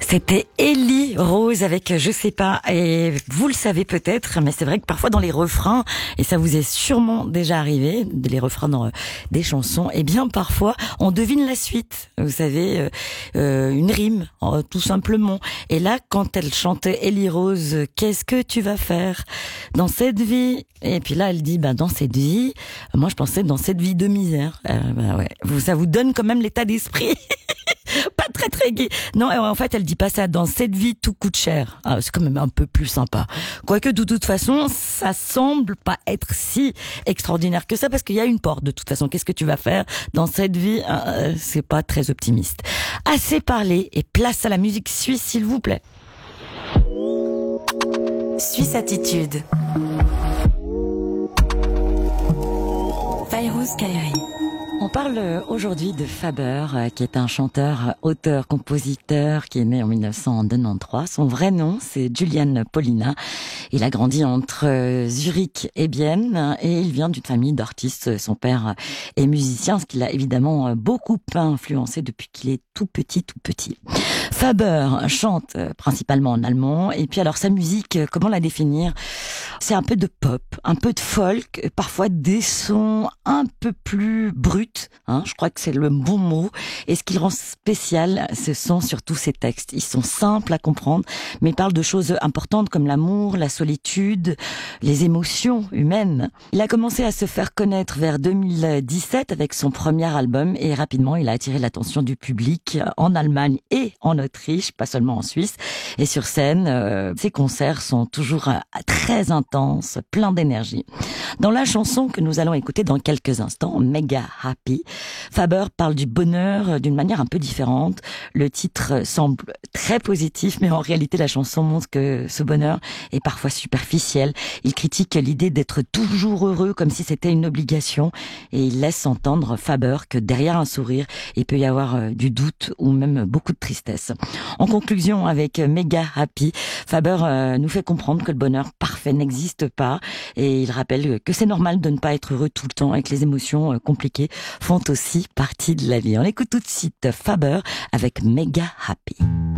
C'était Ellie Rose avec Je sais pas, et vous le savez peut-être, mais c'est vrai que parfois dans les refrains, et ça vous est sûrement déjà arrivé, les refrains dans des chansons, et bien parfois on devine la suite, vous savez, une rime, tout simplement. Et là, quand elle chantait Ellie Rose, qu'est-ce que tu vas faire dans cette vie? Et puis là, elle dit, dans cette vie, moi je pensais dans cette vie de misère. Ouais, ça vous donne quand même l'état d'esprit. Pas très gai. Non, en fait, elle dit pas ça. Dans cette vie, tout coûte cher. C'est quand même un peu plus sympa. Quoique, de toute façon, ça semble pas être si extraordinaire que ça, parce qu'il y a une porte, de toute façon. Qu'est-ce que tu vas faire dans cette vie? C'est pas très optimiste. Assez parlé, et place à la musique suisse, s'il vous plaît. Suisse Attitude. Fayrouz Kairi. On parle aujourd'hui de Faber, qui est un chanteur, auteur, compositeur, qui est né en 1993. Son vrai nom, c'est Julian Paulina. Il a grandi entre Zurich et Bienne, et il vient d'une famille d'artistes. Son père est musicien, ce qui l'a évidemment beaucoup influencé depuis qu'il est tout petit. Faber chante principalement en allemand, et puis alors sa musique, comment la définir? C'est un peu de pop, un peu de folk, parfois des sons un peu plus bruts, je crois que c'est le bon mot. Et ce qui le rend spécial, ce sont surtout ses textes. Ils sont simples à comprendre, mais ils parlent de choses importantes comme l'amour, la solitude, les émotions humaines. Il a commencé à se faire connaître vers 2017 avec son premier album, et rapidement il a attiré l'attention du public en Allemagne et en Autriche, pas seulement en Suisse. Et sur scène, ses concerts sont toujours très intenses, pleins d'énergie. Dans la chanson que nous allons écouter dans quelques instants, Mega Happy, Faber parle du bonheur d'une manière un peu différente. Le titre semble très positif, mais en réalité la chanson montre que ce bonheur est parfois superficiel. Il critique l'idée d'être toujours heureux comme si c'était une obligation, et il laisse entendre, Faber, que derrière un sourire, il peut y avoir du doute ou même beaucoup de tristesse. En conclusion, avec Mega Happy, Faber nous fait comprendre que le bonheur parfait n'existe pas, et il rappelle que c'est normal de ne pas être heureux tout le temps et que les émotions compliquées font aussi partie de la vie. On écoute tout de suite Faber avec Mega Happy.